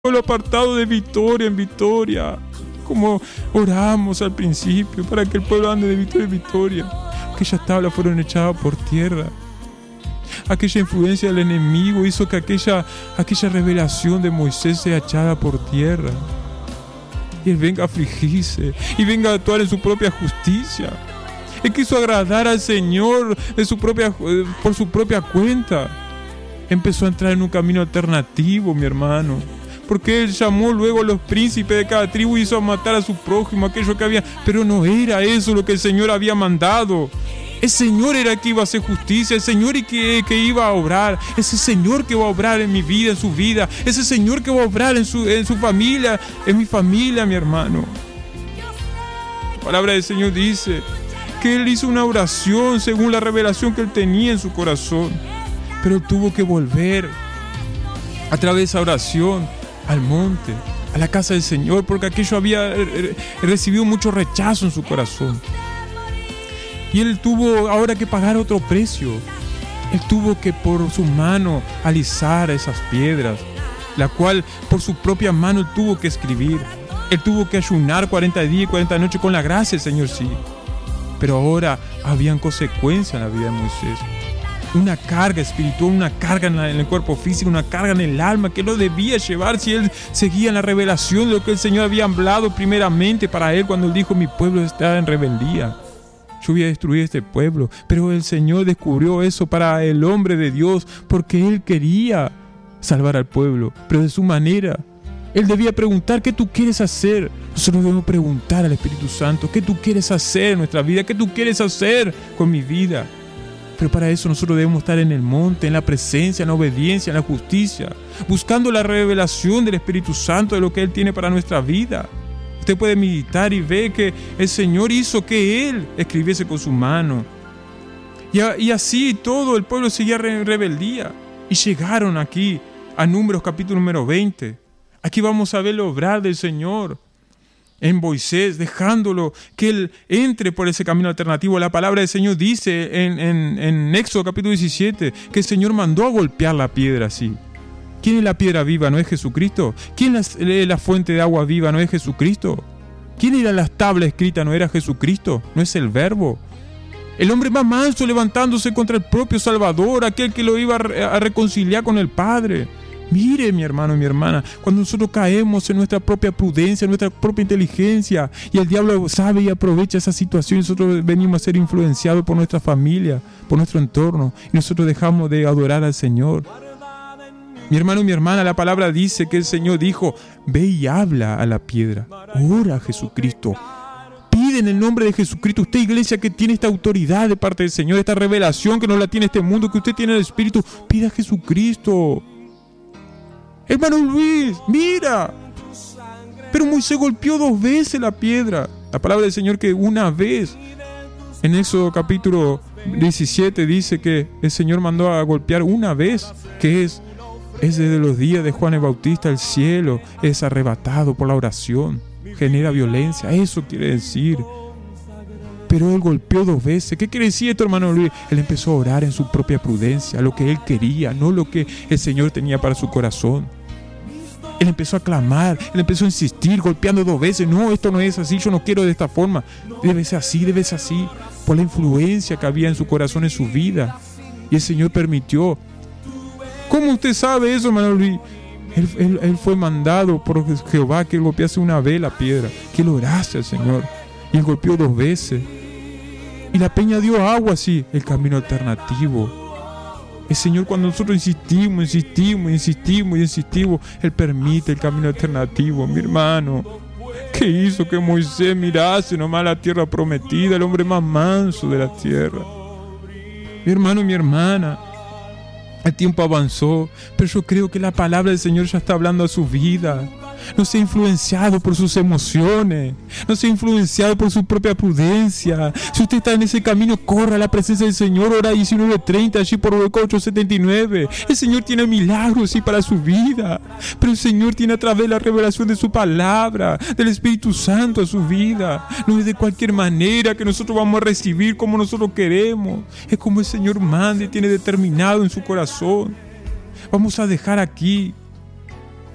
pueblo apartado de victoria en victoria, como oramos al principio, para que el pueblo ande de victoria en victoria. Aquellas tablas fueron echadas por tierra. Aquella influencia del enemigo hizo que aquella revelación de Moisés sea echada por tierra. Y él venga a afligirse y venga a actuar en su propia justicia. Él quiso agradar al Señor por su propia cuenta. Empezó a entrar en un camino alternativo, mi hermano, porque él llamó luego a los príncipes de cada tribu y hizo matar a su prójimo, aquello que había. Pero no era eso lo que el Señor había mandado. El Señor era el que iba a hacer justicia, el Señor que iba a obrar, ese Señor que va a obrar en mi vida, en su vida, ese Señor que va a obrar en su familia, en mi familia, mi hermano. La palabra del Señor dice que Él hizo una oración según la revelación que Él tenía en su corazón, pero Él tuvo que volver a través de esa oración al monte, a la casa del Señor, porque aquello había recibido mucho rechazo en su corazón. Y él tuvo ahora que pagar otro precio. Él tuvo que por su mano alisar esas piedras, la cual por su propia mano él tuvo que escribir. Él tuvo que ayunar 40 días y 40 noches con la gracia del Señor, sí. Pero ahora habían consecuencias en la vida de Moisés. Una carga espiritual, una carga en el cuerpo físico, una carga en el alma que no debía llevar si él seguía en la revelación de lo que el Señor había hablado primeramente para él cuando él dijo: mi pueblo está en rebeldía. Yo voy a destruir este pueblo. Pero el Señor descubrió eso para el hombre de Dios, porque Él quería salvar al pueblo, pero de su manera. Él debía preguntar: ¿qué tú quieres hacer? Nosotros debemos preguntar al Espíritu Santo: ¿qué tú quieres hacer en nuestra vida? ¿Qué tú quieres hacer con mi vida? Pero para eso nosotros debemos estar en el monte, en la presencia, en la obediencia, en la justicia, buscando la revelación del Espíritu Santo de lo que Él tiene para nuestra vida. Usted puede meditar y ver que el Señor hizo que Él escribiese con su mano. Y así todo el pueblo seguía en rebeldía. Y llegaron aquí a Números capítulo número 20. Aquí vamos a ver el obrar del Señor en Moisés, dejándolo que Él entre por ese camino alternativo. La palabra del Señor dice en Éxodo capítulo 17 que el Señor mandó a golpear la piedra así. ¿Quién es la piedra viva? ¿No es Jesucristo? ¿Quién es la fuente de agua viva? ¿No es Jesucristo? ¿Quién era las tablas escritas? ¿No era Jesucristo? ¿No es el Verbo? El hombre más manso levantándose contra el propio Salvador, aquel que lo iba a reconciliar con el Padre. Mire, mi hermano y mi hermana, cuando nosotros caemos en nuestra propia prudencia, en nuestra propia inteligencia, y el diablo sabe y aprovecha esa situación, y nosotros venimos a ser influenciados por nuestra familia, por nuestro entorno, y nosotros dejamos de adorar al Señor. Mi hermano y mi hermana, la palabra dice que el Señor dijo: ve y habla a la piedra. Ora a Jesucristo. Pide en el nombre de Jesucristo. Usted, iglesia, que tiene esta autoridad de parte del Señor, esta revelación que no la tiene este mundo, que usted tiene el Espíritu, pida a Jesucristo. Hermano Luis, mira. Pero Moisés golpeó 2 veces la piedra. La palabra del Señor que una vez. En Éxodo capítulo 17 dice que el Señor mandó a golpear una vez, que es desde los días de Juan el Bautista. El cielo es arrebatado por la oración, genera violencia, eso quiere decir. Pero él golpeó 2 veces. ¿Qué quiere decir esto, hermano Luis? Él empezó a orar en su propia prudencia, lo que él quería, no lo que el Señor tenía para su corazón. Él empezó a clamar, él empezó a insistir, golpeando 2 veces. No, esto no es así, yo no quiero de esta forma. Debe ser así, por la influencia que había en su corazón, en su vida. Y el Señor permitió. ¿Cómo usted sabe eso, hermano Luis? Él fue mandado por Jehová que él golpease una vez la piedra, que él orase al Señor. Y él golpeó 2 veces. Y la peña dio agua así, el camino alternativo. El Señor, cuando nosotros insistimos, Él permite el camino alternativo, mi hermano. ¿Qué hizo que Moisés mirase nomás la tierra prometida, el hombre más manso de la tierra? Mi hermano y mi hermana, el tiempo avanzó, pero yo creo que la palabra del Señor ya está hablando a su vida. No sea influenciado por sus emociones, no sea influenciado por su propia prudencia. Si usted está en ese camino, corra a la presencia del Señor. Hora 19:30, allí por Hueco 879. El Señor tiene milagros sí para su vida, pero el Señor tiene a través de la revelación de su palabra, del Espíritu Santo a su vida. No es de cualquier manera que nosotros vamos a recibir como nosotros queremos. Es como el Señor manda y tiene determinado en su corazón. Vamos a dejar aquí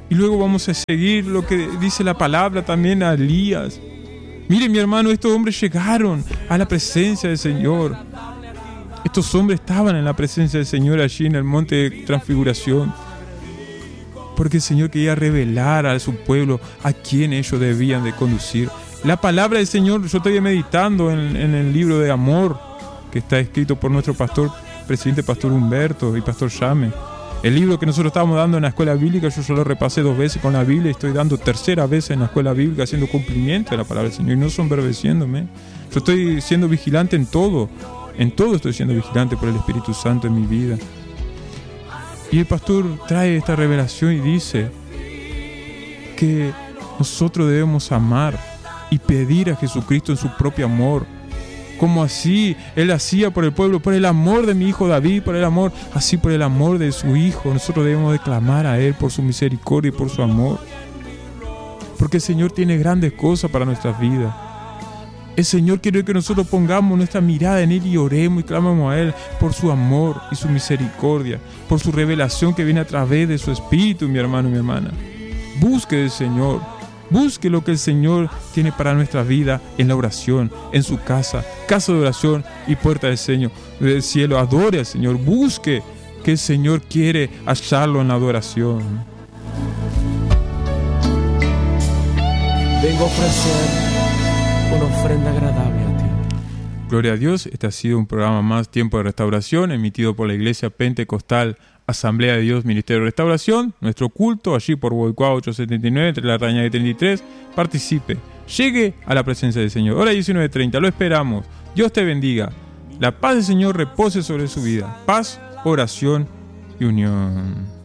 Y luego vamos a seguir lo que dice la palabra también a Elías. Miren, mi hermano, estos hombres llegaron a la presencia del Señor. Estos hombres estaban en la presencia del Señor allí en el monte de Transfiguración, porque el Señor quería revelar a su pueblo a quién ellos debían de conducir. La palabra del Señor, yo estoy meditando en el libro de Amor, que está escrito por nuestro presidente pastor Humberto y pastor Llame. El libro que nosotros estábamos dando en la escuela bíblica, yo solo repasé 2 veces con la Biblia y estoy dando tercera vez en la escuela bíblica haciendo cumplimiento de la palabra del Señor y no soberbeciéndome. Yo estoy siendo vigilante en todo estoy siendo vigilante por el Espíritu Santo en mi vida. Y el pastor trae esta revelación y dice que nosotros debemos amar y pedir a Jesucristo en su propio amor, como así Él hacía por el pueblo, por el amor de mi hijo David, por el amor de su hijo. Nosotros debemos de clamar a Él por su misericordia y por su amor, porque el Señor tiene grandes cosas para nuestras vidas. El Señor quiere que nosotros pongamos nuestra mirada en Él y oremos y clamemos a Él por su amor y su misericordia, por su revelación que viene a través de su Espíritu, mi hermano y mi hermana. Busque del Señor, busque lo que el Señor tiene para nuestra vida en la oración, en su casa de oración y puerta del cielo. Adore al Señor, busque que el Señor quiere hallarlo en la adoración. Vengo a ofrecer una ofrenda agradable a ti. Gloria a Dios, este ha sido un programa más, Tiempo de Restauración, emitido por la Iglesia Pentecostal Asamblea de Dios, Ministerio de Restauración. Nuestro culto allí por Boicua 879, entre la Raña y 33. Participe, llegue a la presencia del Señor. Hora 19:30, lo esperamos. Dios te bendiga. La paz del Señor repose sobre su vida. Paz, oración y unión.